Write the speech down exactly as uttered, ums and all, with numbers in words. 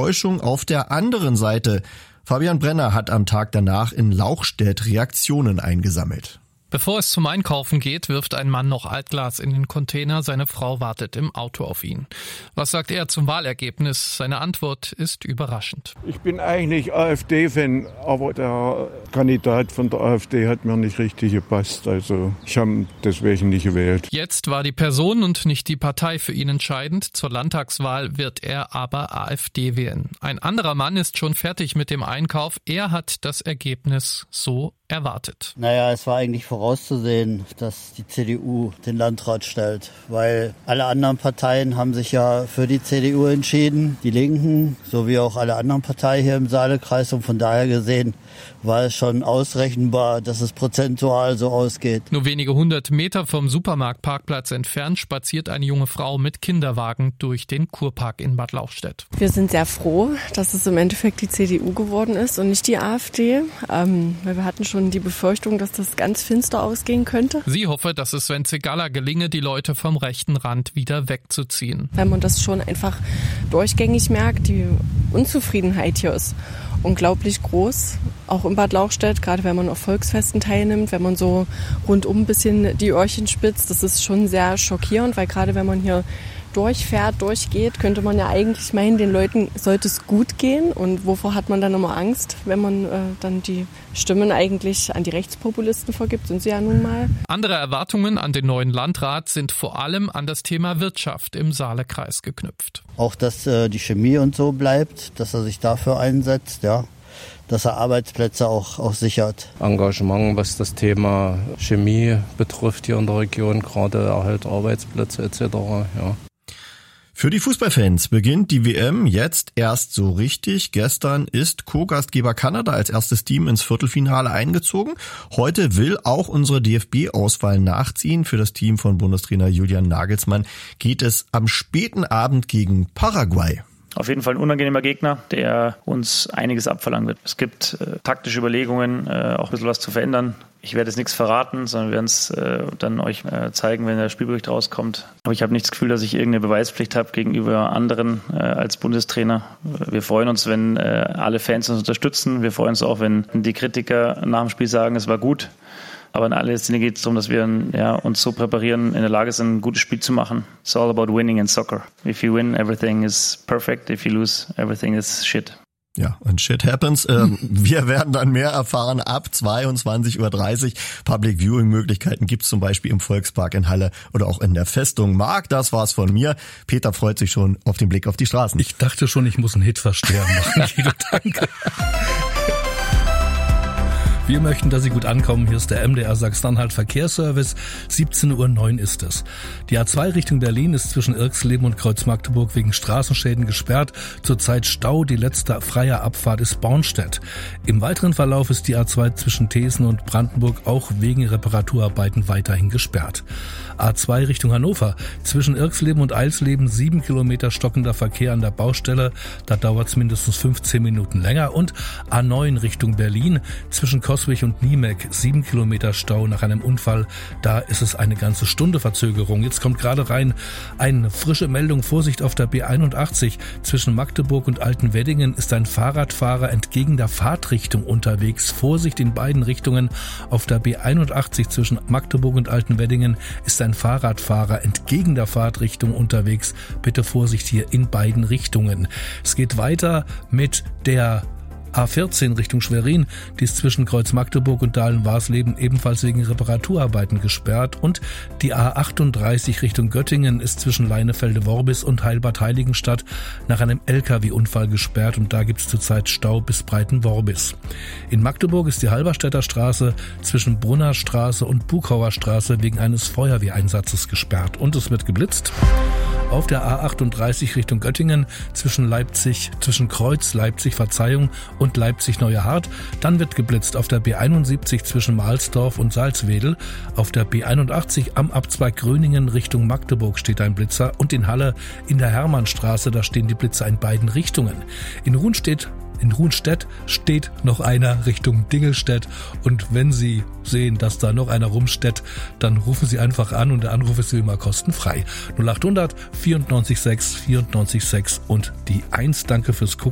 Enttäuschung auf der anderen Seite. Fabian Brenner hat am Tag danach in Lauchstädt Reaktionen eingesammelt. Bevor es zum Einkaufen geht, wirft ein Mann noch Altglas in den Container. Seine Frau wartet im Auto auf ihn. Was sagt er zum Wahlergebnis? Seine Antwort ist überraschend. Ich bin eigentlich AfD-Fan, aber der Kandidat von der AfD hat mir nicht richtig gepasst. Also ich habe deswegen nicht gewählt. Jetzt war die Person und nicht die Partei für ihn entscheidend. Zur Landtagswahl wird er aber AfD wählen. Ein anderer Mann ist schon fertig mit dem Einkauf. Er hat das Ergebnis so erwartet. Naja, es war eigentlich vorauszusehen, dass die C D U den Landrat stellt, weil alle anderen Parteien haben sich ja für die C D U entschieden, die Linken, sowie auch alle anderen Parteien hier im Saalekreis, und von daher gesehen war es schon ausrechenbar, dass es prozentual so ausgeht. Nur wenige hundert Meter vom Supermarktparkplatz entfernt spaziert eine junge Frau mit Kinderwagen durch den Kurpark in Bad Lauchstädt. Wir sind sehr froh, dass es im Endeffekt die C D U geworden ist und nicht die AfD, ähm, weil wir hatten schon die Befürchtung, dass das ganz finster ausgehen könnte. Sie hoffe, dass es Sven Zegalla gelinge, die Leute vom rechten Rand wieder wegzuziehen. Weil man das schon einfach durchgängig merkt, die Unzufriedenheit hier ist unglaublich groß, auch in Bad Lauchstädt, gerade wenn man auf Volksfesten teilnimmt, wenn man so rundum ein bisschen die Öhrchen spitzt, das ist schon sehr schockierend, weil gerade wenn man hier durchfährt, durchgeht, könnte man ja eigentlich meinen, den Leuten sollte es gut gehen. Und wovor hat man dann immer Angst, wenn man äh, dann die Stimmen eigentlich an die Rechtspopulisten vergibt, sind sie ja nun mal. Andere Erwartungen an den neuen Landrat sind vor allem an das Thema Wirtschaft im Saalekreis geknüpft. Auch, dass äh, die Chemie und so bleibt, dass er sich dafür einsetzt, ja. Dass er Arbeitsplätze auch, auch sichert. Engagement, was das Thema Chemie betrifft hier in der Region, gerade Erhalt Arbeitsplätze et cetera. Ja. Für die Fußballfans beginnt die W M jetzt erst so richtig. Gestern ist Co-Gastgeber Kanada als erstes Team ins Viertelfinale eingezogen. Heute will auch unsere D F B-Auswahl nachziehen. Für das Team von Bundestrainer Julian Nagelsmann geht es am späten Abend gegen Paraguay. Auf jeden Fall ein unangenehmer Gegner, der uns einiges abverlangen wird. Es gibt äh, taktische Überlegungen, äh, auch ein bisschen was zu verändern. Ich werde jetzt nichts verraten, sondern wir werden es äh, dann euch äh, zeigen, wenn der Spielbericht rauskommt. Aber ich habe nicht das Gefühl, dass ich irgendeine Beweispflicht habe gegenüber anderen äh, als Bundestrainer. Wir freuen uns, wenn äh, alle Fans uns unterstützen. Wir freuen uns auch, wenn die Kritiker nach dem Spiel sagen, es war gut. Aber in aller Linie geht es darum, dass wir ja, uns so präparieren, in der Lage sind, ein gutes Spiel zu machen. It's all about winning in soccer. If you win, everything is perfect. If you lose, everything is shit. Ja, und shit happens. Ähm, wir werden dann mehr erfahren ab zweiundzwanzig Uhr dreißig. Public Viewing Möglichkeiten gibt's zum Beispiel im Volkspark in Halle oder auch in der Festung Mark. Das war's von mir. Peter freut sich schon auf den Blick auf die Straßen. Ich dachte schon, ich muss einen Hit verstehen machen. Guido, danke. Wir möchten, dass Sie gut ankommen. Hier ist der M D R Sachsen-Anhalt Verkehrsservice. siebzehn Uhr neun ist es. Die A zwei Richtung Berlin ist zwischen Irxleben und Kreuz-Magdeburg wegen Straßenschäden gesperrt. Zurzeit Stau. Die letzte freie Abfahrt ist Bornstedt. Im weiteren Verlauf ist die A zwei zwischen Thesen und Brandenburg auch wegen Reparaturarbeiten weiterhin gesperrt. A zwei Richtung Hannover. Zwischen Irxleben und Eilsleben sieben Kilometer stockender Verkehr an der Baustelle. Da dauert es mindestens fünfzehn Minuten länger. Und A neun Richtung Berlin. Zwischen Coswig und Niemek sieben Kilometer Stau nach einem Unfall. Da ist es eine ganze Stunde Verzögerung. Jetzt kommt gerade rein eine frische Meldung. Vorsicht auf der B einundachtzig. Zwischen Magdeburg und Altenweddingen ist ein Fahrradfahrer entgegen der Fahrtrichtung unterwegs. Vorsicht in beiden Richtungen. Auf der B einundachtzig zwischen Magdeburg und Altenweddingen ist ein Fahrradfahrer entgegen der Fahrtrichtung unterwegs. Bitte Vorsicht hier in beiden Richtungen. Es geht weiter mit der A vierzehn Richtung Schwerin, die ist zwischen Kreuz-Magdeburg und Dahlen-Warsleben ebenfalls wegen Reparaturarbeiten gesperrt, und die A achtunddreißig Richtung Göttingen ist zwischen Leinefelde-Worbis und Heilbad-Heiligenstadt nach einem L K W-Unfall gesperrt, und da gibt es zurzeit Stau bis Breiten-Worbis. In Magdeburg ist die Halberstädter Straße zwischen Brunner Straße und Buchauer Straße wegen eines Feuerwehreinsatzes gesperrt, und es wird geblitzt. Auf der A achtunddreißig Richtung Göttingen zwischen Leipzig, zwischen Kreuz, Leipzig, Verzeihung, und Leipzig-Neue Hart. Dann wird geblitzt auf der B einundsiebzig zwischen Mahlsdorf und Salzwedel. Auf der B einundachtzig am Abzweig Gröningen Richtung Magdeburg steht ein Blitzer, und in Halle in der Hermannstraße, da stehen die Blitzer in beiden Richtungen. In Runstedt In Runstedt steht noch einer Richtung Dingelstedt, und wenn Sie sehen, dass da noch einer rumsteht, dann rufen Sie einfach an, und der Anruf ist wie immer kostenfrei. null achthundert vierundneunzig sechs vierundneunzig sechs und die eins. Danke fürs Gucken.